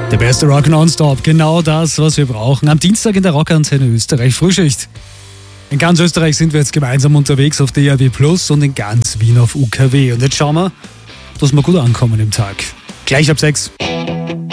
Der beste Rock nonstop, genau das, was wir brauchen. Am Dienstag in der Rockantenne Österreich Frühschicht. In ganz Österreich sind wir jetzt gemeinsam unterwegs auf DAB+ und in ganz Wien auf UKW. Und jetzt schauen wir, dass wir gut ankommen im Tag. Gleich ab 6.